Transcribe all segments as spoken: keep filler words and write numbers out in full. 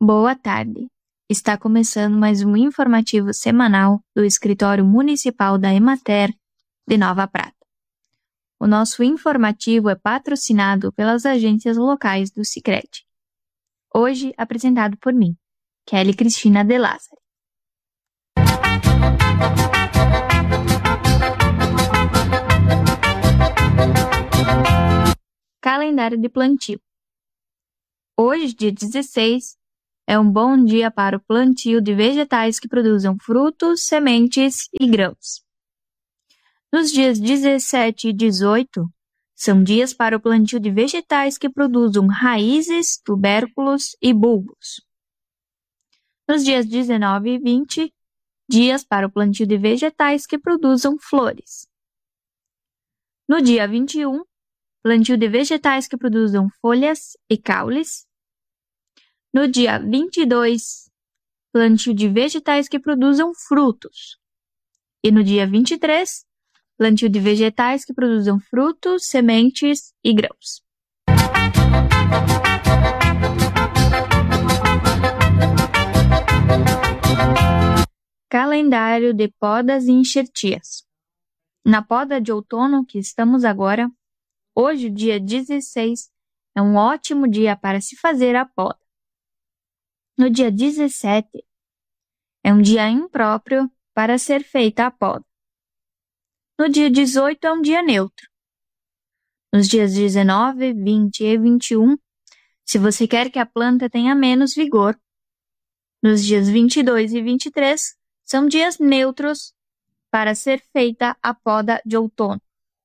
Boa tarde. Está começando mais um informativo semanal do Escritório Municipal da Emater de Nova Prata. O nosso informativo é patrocinado pelas agências locais do Sicredi. Hoje apresentado por mim, Kelly Cristina de Lázari. Calendário de plantio. Hoje, dia dezesseis, é um bom dia para o plantio de vegetais que produzam frutos, sementes e grãos. Nos dias dezessete e dezoito, são dias para o plantio de vegetais que produzam raízes, tubérculos e bulbos. Nos dias dezenove e vinte, dias para o plantio de vegetais que produzam flores. No dia vinte e um, plantio de vegetais que produzam folhas e caules. No dia vinte e dois, plantio de vegetais que produzam frutos. E no dia vinte e três, plantio de vegetais que produzam frutos, sementes e grãos. Calendário de podas e enxertias. Na poda de outono que estamos agora, hoje, dia dezesseis, é um ótimo dia para se fazer a poda. No dia dezessete, é um dia impróprio para ser feita a poda. No dia dezoito, é um dia neutro. Nos dias dezenove, vinte e vinte e um, se você quer que a planta tenha menos vigor. Nos dias vinte e dois e vinte e três, são dias neutros para ser feita a poda de outono.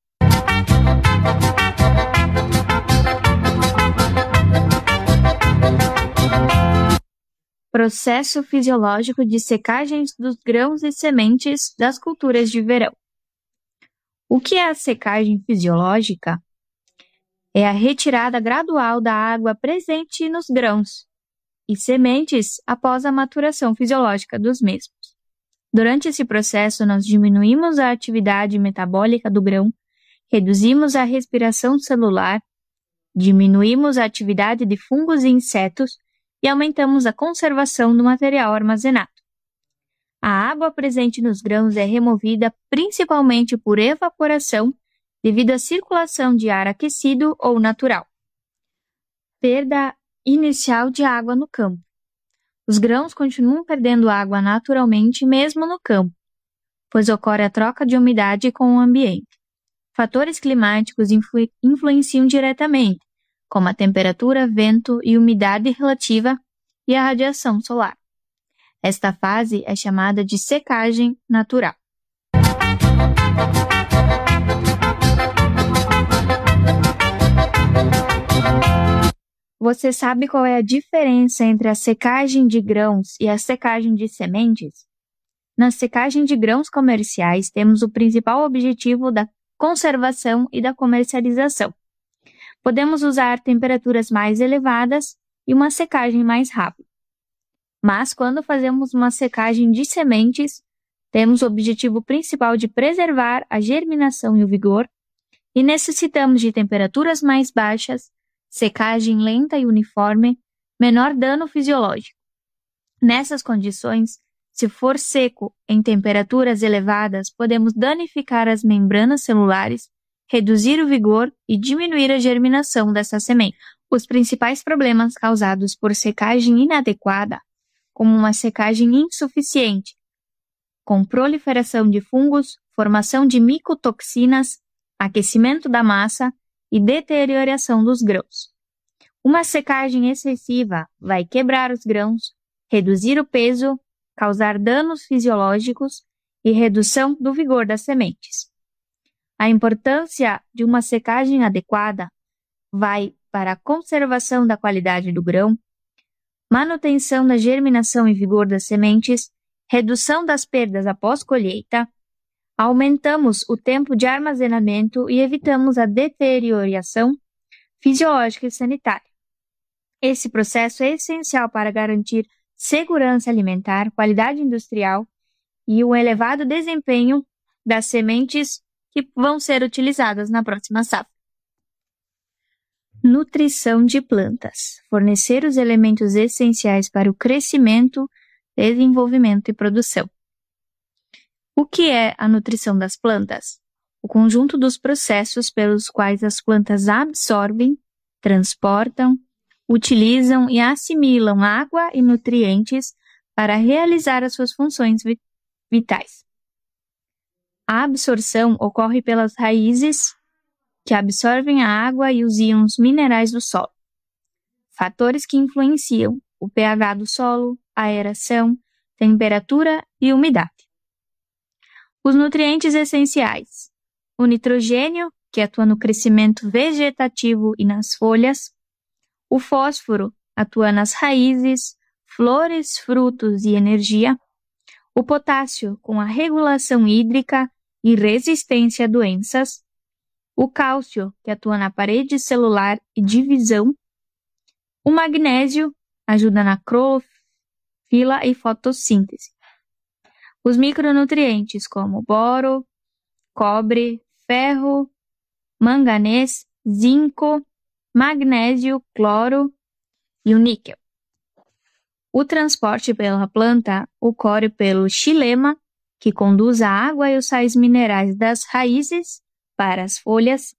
Processo fisiológico de secagens dos grãos e sementes das culturas de verão. O que é a secagem fisiológica? É a retirada gradual da água presente nos grãos e sementes após a maturação fisiológica dos mesmos. Durante esse processo, nós diminuímos a atividade metabólica do grão, reduzimos a respiração celular, diminuímos a atividade de fungos e insetos e aumentamos a conservação do material armazenado. A água presente nos grãos é removida principalmente por evaporação devido à circulação de ar aquecido ou natural. Perda inicial de água no campo. Os grãos continuam perdendo água naturalmente mesmo no campo, pois ocorre a troca de umidade com o ambiente. Fatores climáticos influ- influenciam diretamente, como a temperatura, vento e umidade relativa e a radiação solar. Esta fase é chamada de secagem natural. Você sabe qual é a diferença entre a secagem de grãos e a secagem de sementes? Na secagem de grãos comerciais, temos o principal objetivo da conservação e da comercialização. Podemos usar temperaturas mais elevadas e uma secagem mais rápida. Mas, quando fazemos uma secagem de sementes, temos o objetivo principal de preservar a germinação e o vigor, e necessitamos de temperaturas mais baixas, secagem lenta e uniforme, menor dano fisiológico. Nessas condições, se for seco em temperaturas elevadas, podemos danificar as membranas celulares, reduzir o vigor e diminuir a germinação dessa semente. Os principais problemas causados por secagem inadequada, como uma secagem insuficiente, com proliferação de fungos, formação de micotoxinas, aquecimento da massa e deterioração dos grãos. Uma secagem excessiva vai quebrar os grãos, reduzir o peso, causar danos fisiológicos e redução do vigor das sementes. A importância de uma secagem adequada vai para a conservação da qualidade do grão, manutenção da germinação e vigor das sementes, redução das perdas após colheita, aumentamos o tempo de armazenamento e evitamos a deterioração fisiológica e sanitária. Esse processo é essencial para garantir segurança alimentar, qualidade industrial e um elevado desempenho das sementes que vão ser utilizadas na próxima safra. Nutrição de plantas. Fornecer os elementos essenciais para o crescimento, desenvolvimento e produção. O que é a nutrição das plantas? O conjunto dos processos pelos quais as plantas absorvem, transportam, utilizam e assimilam água e nutrientes para realizar as suas funções vitais. A absorção ocorre pelas raízes, que absorvem a água e os íons minerais do solo. Fatores que influenciam o pH do solo, a aeração, temperatura e umidade. Os nutrientes essenciais. O nitrogênio, que atua no crescimento vegetativo e nas folhas. O fósforo atua nas raízes, flores, frutos e energia. O potássio, com a regulação hídrica e resistência a doenças. O cálcio, que atua na parede celular e divisão. O magnésio ajuda na clorofila e fotossíntese. Os micronutrientes como boro, cobre, ferro, manganês, zinco, magnésio, cloro e o níquel. O transporte pela planta ocorre pelo xilema, que conduz a água e os sais minerais das raízes para as folhas.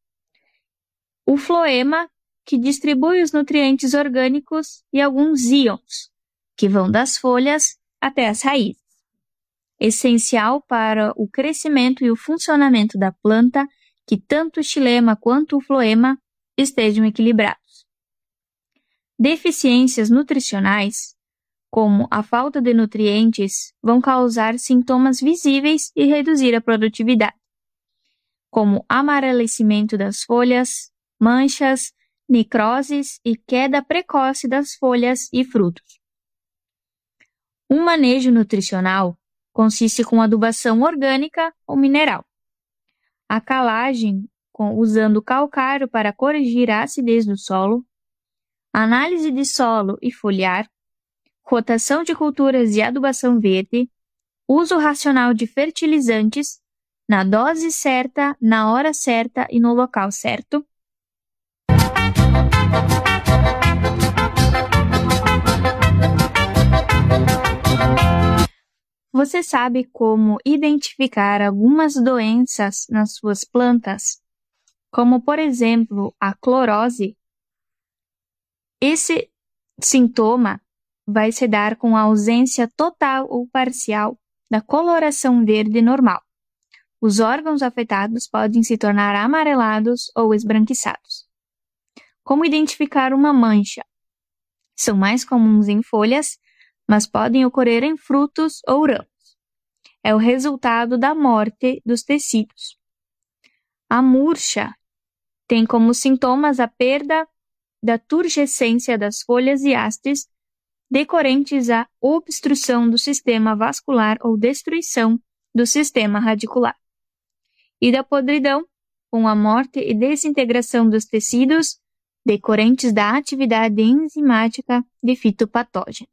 O floema, que distribui os nutrientes orgânicos e alguns íons, que vão das folhas até as raízes. Essencial para o crescimento e o funcionamento da planta, que tanto o xilema quanto o floema estejam equilibrados. Deficiências nutricionais, como a falta de nutrientes, vão causar sintomas visíveis e reduzir a produtividade, como amarelecimento das folhas, manchas, necroses e queda precoce das folhas e frutos. Um manejo nutricional consiste com adubação orgânica ou mineral. A calagem, com, usando calcário para corrigir a acidez do solo. Análise de solo e foliar. Rotação de culturas e adubação verde. Uso racional de fertilizantes, na dose certa, na hora certa e no local certo. Você sabe como identificar algumas doenças nas suas plantas? Como, por exemplo, a clorose? Esse sintoma vai se dar com a ausência total ou parcial da coloração verde normal. Os órgãos afetados podem se tornar amarelados ou esbranquiçados. Como identificar uma mancha? São mais comuns em folhas, mas podem ocorrer em frutos ou ramos. É o resultado da morte dos tecidos. A murcha tem como sintomas a perda da turgescência das folhas e hastes, decorrentes à obstrução do sistema vascular ou destruição do sistema radicular. E da podridão, com a morte e desintegração dos tecidos, decorrentes da atividade enzimática de fitopatógenos.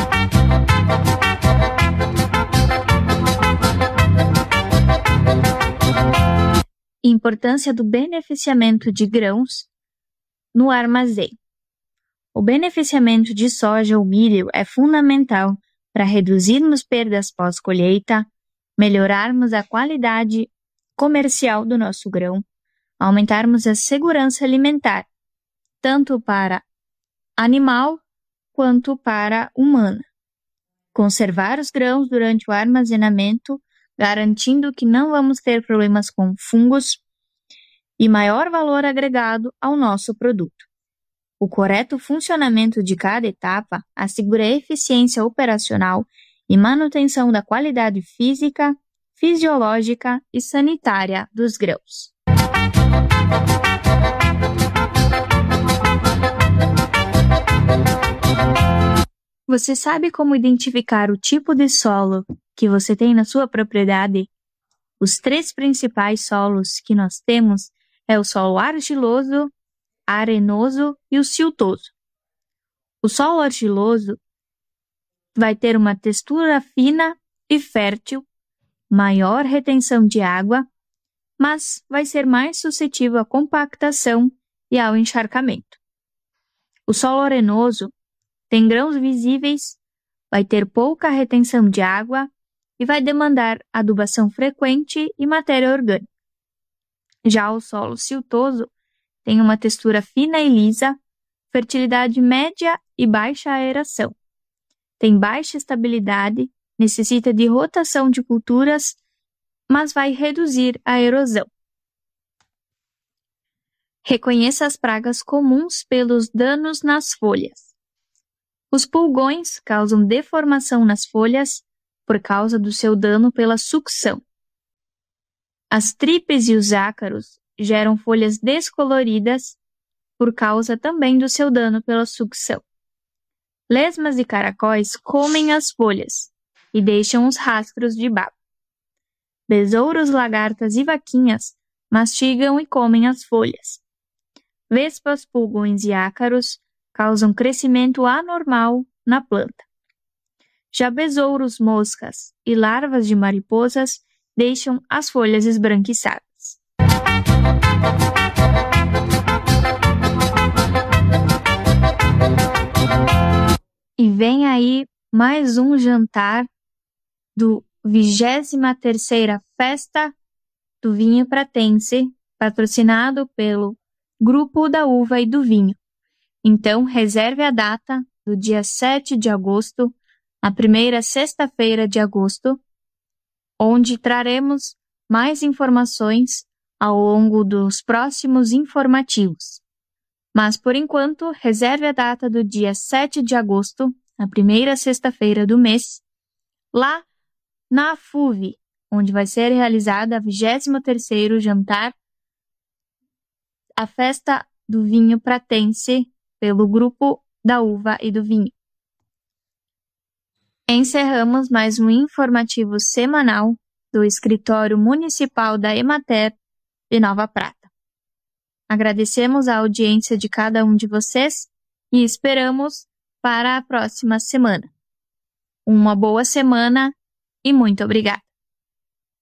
Importância do beneficiamento de grãos no armazém. O beneficiamento de soja ou milho é fundamental para reduzirmos perdas pós-colheita, melhorarmos a qualidade comercial do nosso grão, aumentarmos a segurança alimentar, tanto para animal quanto para humana. Conservar os grãos durante o armazenamento, garantindo que não vamos ter problemas com fungos e maior valor agregado ao nosso produto. O correto funcionamento de cada etapa assegura a eficiência operacional e manutenção da qualidade física, fisiológica e sanitária dos grãos. Você sabe como identificar o tipo de solo que você tem na sua propriedade? Os três principais solos que nós temos é o solo argiloso, arenoso e o siltoso. O solo argiloso vai ter uma textura fina e fértil, maior retenção de água, mas vai ser mais suscetível à compactação e ao encharcamento. O solo arenoso tem grãos visíveis, vai ter pouca retenção de água e vai demandar adubação frequente e matéria orgânica. Já o solo siltoso tem uma textura fina e lisa, fertilidade média e baixa aeração. Tem baixa estabilidade, necessita de rotação de culturas, mas vai reduzir a erosão. Reconheça as pragas comuns pelos danos nas folhas. Os pulgões causam deformação nas folhas por causa do seu dano pela sucção. As tripes e os ácaros geram folhas descoloridas por causa também do seu dano pela sucção. Lesmas e caracóis comem as folhas e deixam os rastros de baba. Besouros, lagartas e vaquinhas mastigam e comem as folhas. Vespas, pulgões e ácaros causam crescimento anormal na planta. Já besouros, moscas e larvas de mariposas deixam as folhas esbranquiçadas. E vem aí mais um jantar do vigésima terceira Festa do Vinho Pratense, patrocinado pelo Grupo da Uva e do Vinho. Então, reserve a data do dia sete de agosto, a primeira sexta-feira de agosto, onde traremos mais informações ao longo dos próximos informativos. Mas, por enquanto, reserve a data do dia sete de agosto, a primeira sexta-feira do mês, lá na F U V, onde vai ser realizada a vigésimo terceiro jantar, a Festa do Vinho Pratense, pelo Grupo da Uva e do Vinho. Encerramos mais um informativo semanal do Escritório Municipal da Emater de Nova Prata. Agradecemos a audiência de cada um de vocês e esperamos para a próxima semana. Uma boa semana e muito obrigada.